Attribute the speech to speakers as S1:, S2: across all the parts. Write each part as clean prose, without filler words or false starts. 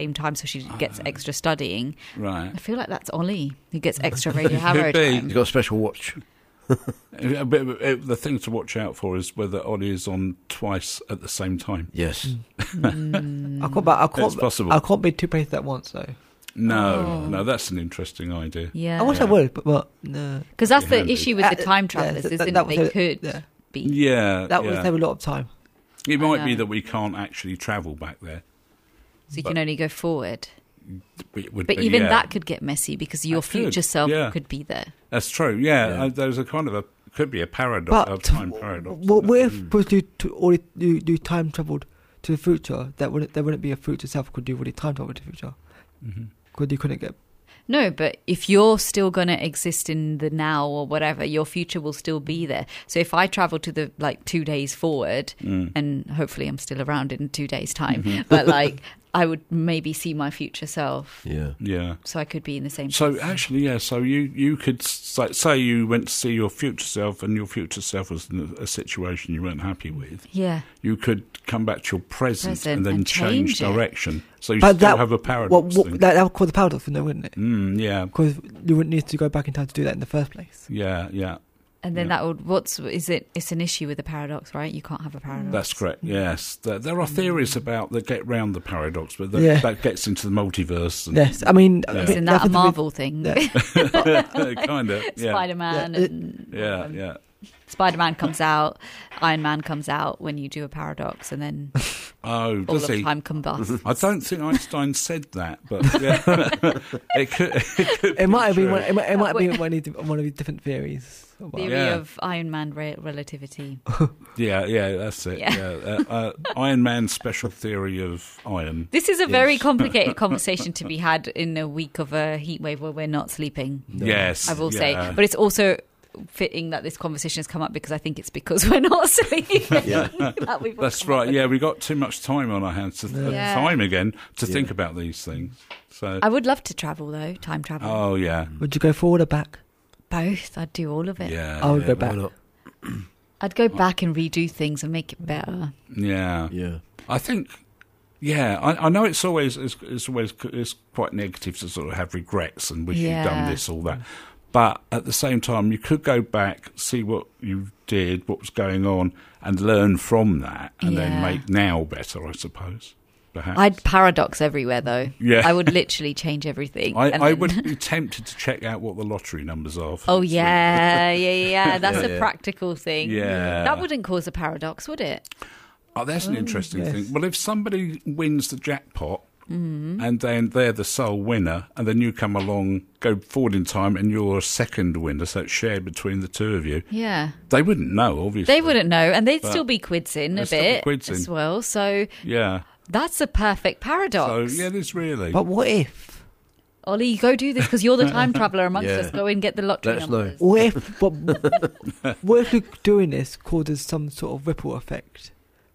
S1: same time, so she gets extra studying.
S2: Right.
S1: I feel like that's Ollie who gets extra Radio Harrow
S2: Could be.
S1: time.
S3: He's got a special watch.
S2: The thing to watch out for is whether Ollie is on twice at the same time.
S3: Yes.
S2: It's possible.
S4: I can't be two places at once, though.
S2: No, that's an interesting idea.
S1: Yeah.
S4: I wish I would, but no.
S1: Because that's the
S2: handy.
S1: issue with the time travelers, isn't it? They could be.
S2: Yeah,
S4: That would save a lot of time.
S2: It
S1: I
S2: might be
S1: know.
S2: that we can't actually travel back there.
S1: So you can only go forward.
S2: It would
S1: But
S2: be,
S1: even
S2: yeah.
S1: that could get messy because your
S2: That could,
S1: future self
S2: yeah.
S1: could be there.
S2: That's true. Yeah,
S3: Yeah.
S2: there's a kind of could be a paradox, a
S4: But
S2: time paradox.
S4: what if supposed to do time traveled to the future? There wouldn't be a future self could do really time travel to the future.
S2: Mm-hmm.
S4: Because you couldn't get.
S1: No, but if you're still going to exist in the now or whatever, your future will still be there. So if I travel to the 2 days forward, and hopefully I'm still around in 2 days' time, but I would maybe see my future self.
S3: Yeah.
S2: Yeah.
S1: So I could be in the same
S2: So
S1: place.
S2: actually, yeah. So you could say you went to see your future self, and your future self was in a situation you weren't happy with.
S1: Yeah.
S2: You could come back to your present and then
S1: and
S2: change
S1: change it.
S2: direction. So you
S4: But
S2: still have a paradox thing.
S4: That would cause a paradox, wouldn't it?
S2: Yeah.
S4: Because you wouldn't need to go back in time to do that in the first place.
S2: Yeah. Yeah.
S1: And then
S2: Yeah.
S1: that would, it's an issue with the paradox, right? You can't have a paradox.
S2: That's correct. Yes, there are theories about that get round the paradox, but
S4: Yeah.
S2: that gets into the multiverse. And,
S4: Yes, I mean,
S2: Yeah.
S1: Isn't that a Marvel thing?
S4: Yeah.
S2: kind of. Yeah.
S1: Spider-Man
S4: Yeah.
S1: and
S2: Yeah.
S1: Spider-Man comes out, Iron Man comes out when you do a paradox, and then
S2: Oh,
S1: all
S2: does
S1: of
S2: he?
S1: time combusts.
S2: I don't think Einstein said that, but yeah. it could.
S4: It might have been
S2: true.
S4: it might be one of these different theories.
S1: Theory
S2: Yeah.
S1: of Iron Man relativity.
S2: Yeah, that's it.
S1: Yeah.
S2: Yeah. Iron Man's special theory of iron.
S1: This is a very complicated conversation to be had in a week of a heat wave where we're not sleeping.
S2: Yes,
S1: I will say,
S2: yeah.
S1: but it's also fitting that this conversation has come up because I think it's because we're not sleeping. that we've all
S2: That's
S1: come up
S2: right.
S1: with.
S2: Yeah, we got too much time on our hands to
S1: Yeah.
S2: think about these things. So,
S1: I would love to travel though, time travel.
S2: oh yeah,
S4: Would you go forward or back?
S1: Both. I'd do all of it.
S2: yeah,
S4: I would go
S3: Why
S4: back.
S3: not?
S1: I'd go back and redo things and make it better.
S2: yeah.
S3: Yeah.
S2: I think, yeah, I know it's always quite negative to sort of have regrets and wish you'd done
S1: Yeah.
S2: this or that, but at the same time, you could go back, see what you did, what was going on, and learn from that, and then
S1: Yeah.
S2: make now better, I suppose. Perhaps.
S1: I'd paradox everywhere though.
S2: Yeah.
S1: I would literally change everything. and
S2: I
S1: then-
S2: would be tempted to check out what the lottery numbers are. For
S1: Oh
S2: this week.
S1: yeah. That's
S3: Yeah,
S1: a
S3: yeah.
S1: practical thing.
S2: Yeah.
S1: That wouldn't cause a paradox, would it?
S2: Oh, that's an interesting
S4: yes.
S2: thing. Well, if somebody wins the jackpot and then they're the sole winner, and then you come along, go forward in time, and you're a second winner, so it's shared between the two of you,
S1: Yeah.
S2: they wouldn't know, obviously.
S1: They wouldn't know, and they'd
S2: But
S1: still be quids in a
S2: they'd still be
S1: bit
S2: quids in.
S1: as well. So
S2: Yeah.
S1: that's a perfect
S2: So,
S1: paradox.
S2: yeah, it is really.
S4: But what if?
S1: Ollie, go do this because you're the time traveller amongst
S3: Yeah.
S1: us. Go and get the lottery
S3: Let us know.
S1: numbers.
S4: What if? What if you doing this causes some sort of ripple effect,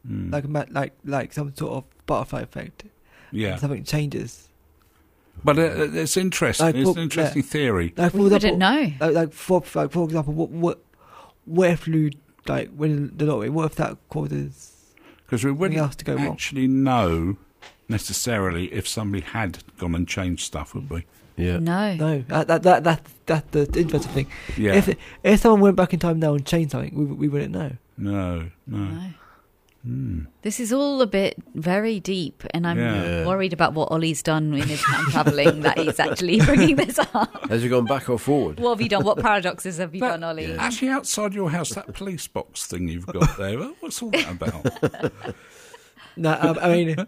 S4: like some sort of butterfly effect?
S2: Yeah.
S4: Something changes.
S2: But it's interesting.
S4: Like,
S2: It's
S4: well,
S2: an interesting theory.
S4: Like for
S1: We
S4: example,
S1: wouldn't know.
S4: Like for example, what if you win the lottery? What if that causes?
S2: Because we wouldn't
S4: else to go wrong.
S2: actually know necessarily if somebody had gone and changed stuff, would we?
S3: Yeah.
S1: No.
S4: No, that's the interesting thing.
S2: Yeah.
S4: If someone went back in time now and changed something, we wouldn't know.
S2: No.
S1: No. This is all a bit very deep, and I'm
S2: Yeah.
S1: worried about what Ollie's done in his time travelling that he's actually bringing this up.
S3: Has he gone back or forward?
S1: What have you done? What paradoxes have you done, Ollie?
S3: yeah.
S2: Actually, outside your house, that police box thing you've got there, what's all that about?
S4: No, I mean,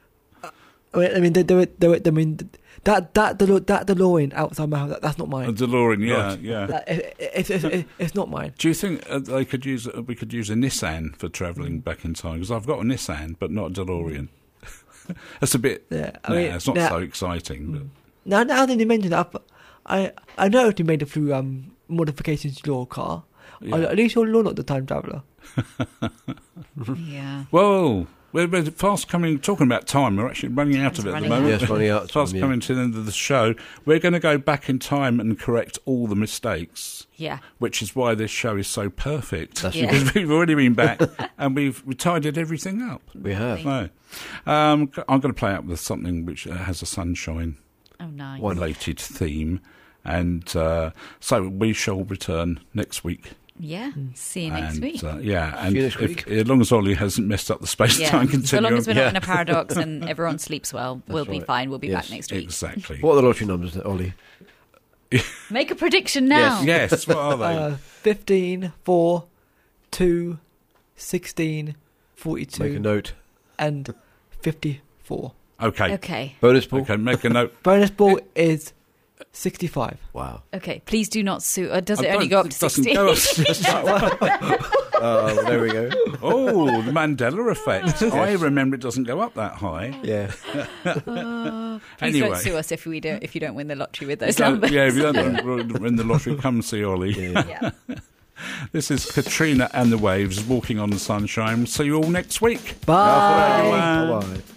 S4: that DeLorean outside my house, that's not
S2: A
S4: mine.
S2: DeLorean, yeah.
S4: It's not mine.
S2: Do you think we could use a Nissan for travelling back in time? Because I've got a Nissan, but not a DeLorean. That's a bit.
S4: Yeah,
S2: It's not so exciting. But
S4: Now that you mention that, I know if you made it through modifications to your car.
S2: Yeah.
S4: At least you're not the time traveller.
S1: Yeah.
S2: Well, we're fast coming. Talking about time, we're actually running out of it at the moment.
S3: Yes, running out of
S2: Fast
S3: time,
S2: coming to the end of the show. We're going to go back in time and correct all the mistakes.
S1: Yeah.
S2: Which is why this show is so perfect.
S3: That's
S1: Yeah.
S2: Because we've already been back and we've tidied everything up.
S3: We have.
S2: No. I'm going to play out with something which has a sunshine
S1: Oh, nice.
S2: related theme. And so we shall return next week.
S1: Yeah. See you next
S2: and,
S1: week.
S2: And
S3: See you next week.
S2: as long as Ollie hasn't messed up the space-time
S1: So
S2: continuum.
S1: long as we're not in a paradox and everyone sleeps well, we'll be
S3: right.
S1: fine. We'll be
S3: Yes,
S1: back next week.
S2: Exactly.
S3: What are the lottery numbers, Ollie?
S1: Make a prediction now.
S2: Yes, what are they?
S4: 15, 4, 2, 16, 42,
S3: Make a note.
S4: and 54.
S2: Okay.
S1: Okay.
S3: Bonus pool.
S2: Okay, make a note.
S4: Bonus ball is 65.
S3: Wow.
S1: Okay. Please do not sue. Or does it
S2: I
S1: only
S2: don't-
S1: go up to
S2: it doesn't
S1: 60?
S2: go up.
S3: Well, there we go.
S2: Oh, the Mandela effect. I remember it doesn't go up that high.
S3: Yeah.
S1: Please
S2: Anyway.
S1: don't sue us if you don't win the lottery with those
S2: Don't-
S1: numbers.
S2: yeah, if you don't win the lottery, come see Ollie.
S3: Yeah.
S1: Yeah.
S2: This is Katrina and the Waves walking on the sunshine. See you all next week.
S4: Bye.
S2: Bye.
S3: Bye-bye.